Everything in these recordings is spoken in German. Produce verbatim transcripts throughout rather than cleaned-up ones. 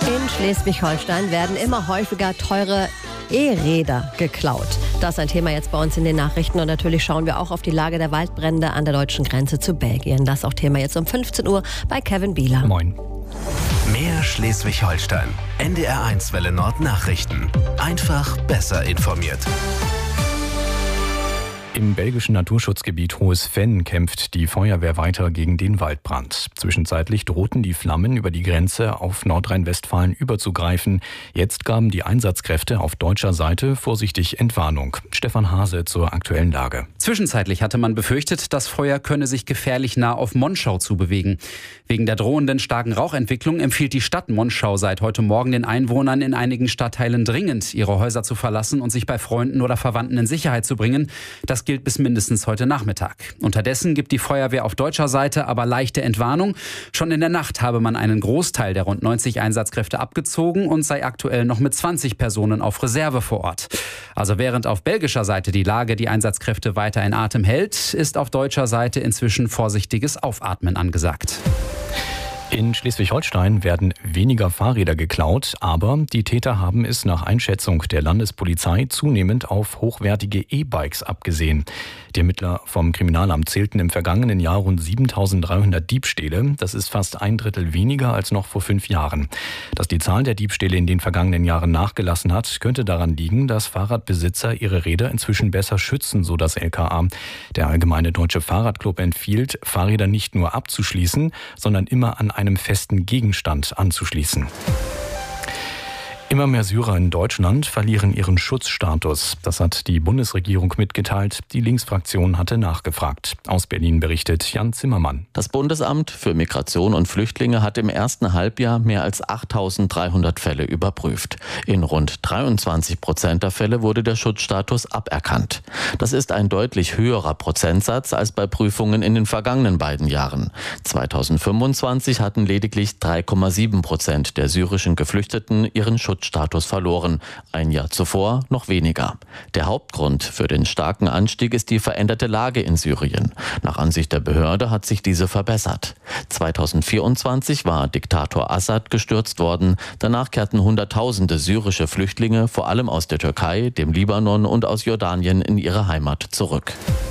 In Schleswig-Holstein werden immer häufiger teure E-Räder geklaut. Das ist ein Thema jetzt bei uns in den Nachrichten. Und natürlich schauen wir auch auf die Lage der Waldbrände an der deutschen Grenze zu Belgien. Das ist auch Thema jetzt um fünfzehn Uhr bei Kevin Bieler. Moin. Mehr Schleswig-Holstein. N D R eins Welle Nord Nachrichten. Einfach besser informiert. Im belgischen Naturschutzgebiet Hohes Venn kämpft die Feuerwehr weiter gegen den Waldbrand. Zwischenzeitlich drohten die Flammen über die Grenze auf Nordrhein-Westfalen überzugreifen. Jetzt gaben die Einsatzkräfte auf deutscher Seite vorsichtig Entwarnung. Stefan Hase zur aktuellen Lage. Zwischenzeitlich hatte man befürchtet, das Feuer könne sich gefährlich nah auf Monschau zubewegen. Wegen der drohenden starken Rauchentwicklung empfiehlt die Stadt Monschau seit heute Morgen den Einwohnern in einigen Stadtteilen dringend, ihre Häuser zu verlassen und sich bei Freunden oder Verwandten in Sicherheit zu bringen. Das gilt bis mindestens heute Nachmittag. Unterdessen gibt die Feuerwehr auf deutscher Seite aber leichte Entwarnung. Schon in der Nacht habe man einen Großteil der rund neunzig Einsatzkräfte abgezogen und sei aktuell noch mit zwanzig Personen auf Reserve vor Ort. Also während auf belgischer Seite die Lage die Einsatzkräfte weiter in Atem hält, ist auf deutscher Seite inzwischen vorsichtiges Aufatmen angesagt. In Schleswig-Holstein werden weniger Fahrräder geklaut, aber die Täter haben es nach Einschätzung der Landespolizei zunehmend auf hochwertige E-Bikes abgesehen. Die Ermittler vom Kriminalamt zählten im vergangenen Jahr rund siebentausenddreihundert Diebstähle. Das ist fast ein Drittel weniger als noch vor fünf Jahren. Dass die Zahl der Diebstähle in den vergangenen Jahren nachgelassen hat, könnte daran liegen, dass Fahrradbesitzer ihre Räder inzwischen besser schützen, so das L K A. Der Allgemeine Deutsche Fahrradclub empfiehlt, Fahrräder nicht nur abzuschließen, sondern immer an einem festen Gegenstand anzuschließen. Immer mehr Syrer in Deutschland verlieren ihren Schutzstatus. Das hat die Bundesregierung mitgeteilt. Die Linksfraktion hatte nachgefragt. Aus Berlin berichtet Jan Zimmermann. Das Bundesamt für Migration und Flüchtlinge hat im ersten Halbjahr mehr als achttausenddreihundert Fälle überprüft. In rund dreiundzwanzig Prozent der Fälle wurde der Schutzstatus aberkannt. Das ist ein deutlich höherer Prozentsatz als bei Prüfungen in den vergangenen beiden Jahren. zweitausendfünfundzwanzig hatten lediglich drei Komma sieben Prozent der syrischen Geflüchteten ihren Schutzstatus Status verloren. Ein Jahr zuvor noch weniger. Der Hauptgrund für den starken Anstieg ist die veränderte Lage in Syrien. Nach Ansicht der Behörde hat sich diese verbessert. zweitausendvierundzwanzig war Diktator Assad gestürzt worden. Danach kehrten Hunderttausende syrische Flüchtlinge, vor allem aus der Türkei, dem Libanon und aus Jordanien, in ihre Heimat zurück.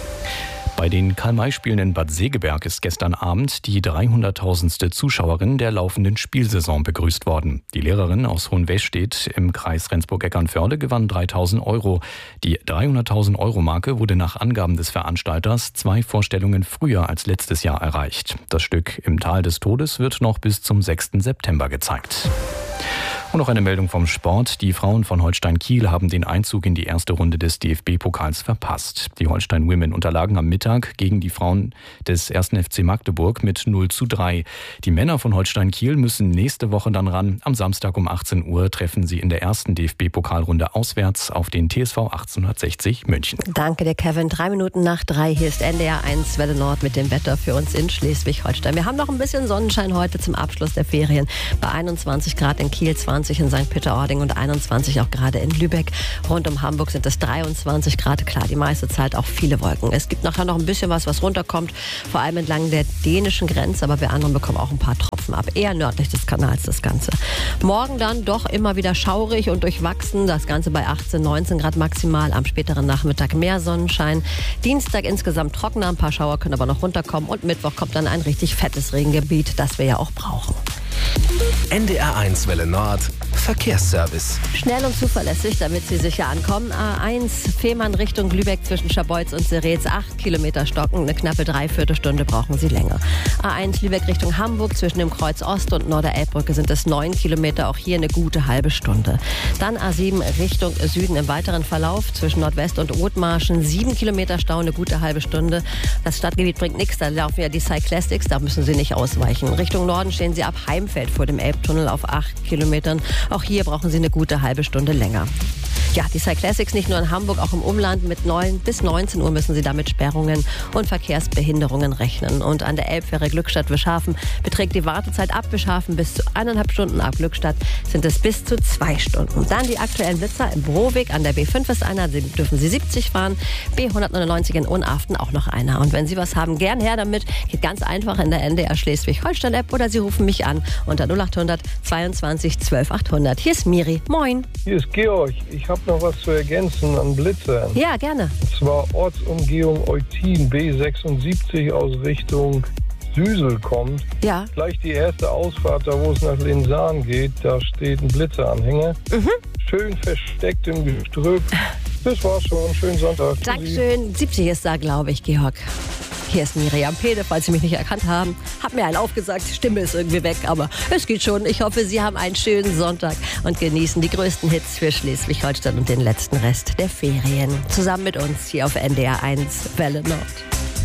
Bei den Karl-May-Spielen in Bad Segeberg ist gestern Abend die dreihunderttausendste Zuschauerin der laufenden Spielsaison begrüßt worden. Die Lehrerin aus Hohenwestedt im Kreis Rendsburg-Eckernförde gewann dreitausend Euro. Die dreihunderttausend Euro Marke wurde nach Angaben des Veranstalters zwei Vorstellungen früher als letztes Jahr erreicht. Das Stück Im Tal des Todes wird noch bis zum sechsten September gezeigt. Und noch eine Meldung vom Sport. Die Frauen von Holstein Kiel haben den Einzug in die erste Runde des D F B-Pokals verpasst. Die Holstein Women unterlagen am Mittag gegen die Frauen des ersten F C Magdeburg mit null zu drei. Die Männer von Holstein Kiel müssen nächste Woche dann ran. Am Samstag um achtzehn Uhr treffen sie in der ersten D F B-Pokalrunde auswärts auf den T S V achtzehnhundertsechzig München. Danke dir, Kevin. Drei Minuten nach drei. Hier ist N D R eins Welle Nord mit dem Wetter für uns in Schleswig-Holstein. Wir haben noch ein bisschen Sonnenschein heute zum Abschluss der Ferien. Bei einundzwanzig Grad in Kiel, zwanzig in Sankt Peter-Ording und einundzwanzig auch gerade in Lübeck. Rund um Hamburg sind es dreiundzwanzig Grad. Klar, die meiste Zeit auch viele Wolken. Es gibt nachher noch ein bisschen was, was runterkommt, vor allem entlang der dänischen Grenze, aber wir anderen bekommen auch ein paar Tropfen ab. Eher nördlich des Kanals das Ganze. Morgen dann doch immer wieder schaurig und durchwachsen. Das Ganze bei achtzehn, neunzehn Grad maximal. Am späteren Nachmittag mehr Sonnenschein. Dienstag insgesamt trockener. Ein paar Schauer können aber noch runterkommen. Und Mittwoch kommt dann ein richtig fettes Regengebiet, das wir ja auch brauchen. N D R eins Welle Nord Verkehrsservice. Schnell und zuverlässig, damit Sie sicher ankommen. A eins Fehmarn Richtung Lübeck zwischen Scharbeutz und Seretz. Acht Kilometer stocken, eine knappe Dreiviertelstunde brauchen Sie länger. A eins Lübeck Richtung Hamburg zwischen dem Kreuz Ost und Norderelbbrücke sind es neun Kilometer. Auch hier eine gute halbe Stunde. Dann A sieben Richtung Süden im weiteren Verlauf zwischen Nordwest und Othmarschen. Sieben Kilometer Stau, eine gute halbe Stunde. Das Stadtgebiet bringt nichts, da laufen ja die Cyclastics, da müssen Sie nicht ausweichen. Richtung Norden stehen Sie ab Heimfeld vor dem Elbtunnel auf acht Kilometern. Auch hier brauchen Sie eine gute halbe Stunde länger. Ja, die Cyclassics nicht nur in Hamburg, auch im Umland. Mit neun bis neunzehn Uhr müssen Sie da mit Sperrungen und Verkehrsbehinderungen rechnen. Und an der Elbfähre Glückstadt-Wischhafen beträgt die Wartezeit ab Wischhafen bis zu eineinhalb Stunden, ab Glückstadt sind es bis zu zwei Stunden. Dann die aktuellen Blitzer im Broweg an der B fünf ist einer, da dürfen Sie siebzig fahren. B hundertneunundneunzig in Unaften auch noch einer. Und wenn Sie was haben, gern her damit. Geht ganz einfach in der N D R Schleswig-Holstein-App oder Sie rufen mich an unter null achthundert zweiundzwanzig zwölf achthundert. Hier ist Miri. Moin. Hier ist Georg. Ich habe noch was zu ergänzen an Blitzern. Ja, gerne. Und zwar Ortsumgehung Eutin B sechsundsiebzig aus Richtung Süsel kommt. Ja. Gleich die erste Ausfahrt, da wo es nach Linsahn geht, da steht ein Blitzeranhänger. Mhm. Schön versteckt im Gestrüpp. Das war's schon. Schönen Sonntag. Dankeschön. siebzig ist da, glaube ich, Georg. Hier ist Miriam Pede, falls Sie mich nicht erkannt haben. Hab mir einen aufgesagt, die Stimme ist irgendwie weg, aber es geht schon. Ich hoffe, Sie haben einen schönen Sonntag und genießen die größten Hits für Schleswig-Holstein und den letzten Rest der Ferien. Zusammen mit uns hier auf N D R eins Welle Nord.